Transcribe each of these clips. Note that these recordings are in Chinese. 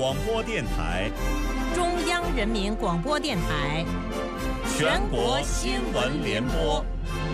广播电台， 中央人民广播电台， 全国新闻联播。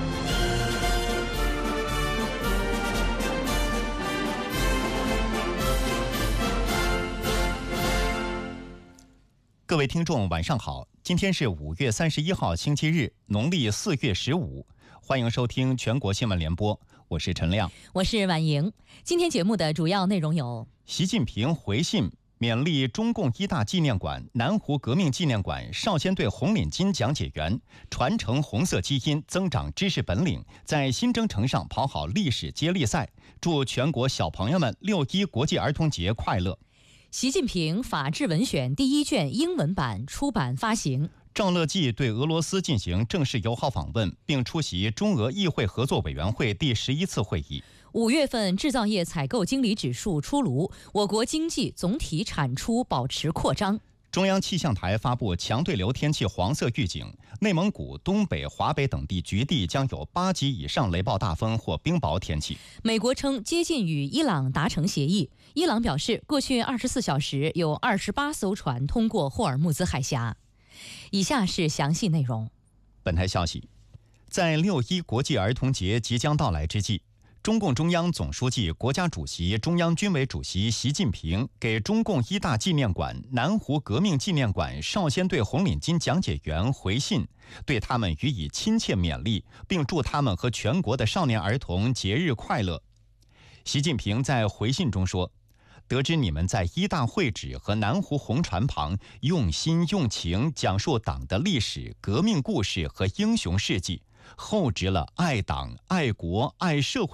各位听众晚上好，今天是5月31号星期日，农历4月15，欢迎收听全国新闻联播，我是陈亮， 我是婉莹。今天节目的主要内容有： 习近平回信勉励中共一大纪念馆、南湖革命纪念馆少先队红领巾讲解员，传承红色基因，增长知识本领，在新征程上跑好历史接力赛，祝全国小朋友们6·1国际儿童节快乐。 习近平法治文选第1卷英文版出版发行。 赵乐际对俄罗斯进行正式友好访问，并出席中俄议会合作委员会第11次会议。 5月份制造业采购经理指数出炉，我国经济总体产出保持扩张。 中央气象台发布强对流天气黄色预警，内蒙古、东北、华北等地局地将有8级以上雷暴大风或冰雹天气。 美国称接近与伊朗达成协议，伊朗表示过去24小时有28艘船通过霍尔木兹海峡。以下是详细内容。 本台消息，在6·1国际儿童节即将到来之际，中共中央总书记、国家主席、中央军委主席习近平给中共一大纪念馆、南湖革命纪念馆少先队红领巾讲解员回信，对他们予以亲切勉励，并祝他们和全国的少年儿童节日快乐。习近平在回信中说，得知你们在一大会址和南湖红船旁用心用情讲述党的历史、革命故事和英雄事迹，厚植了爱党、爱国、爱社会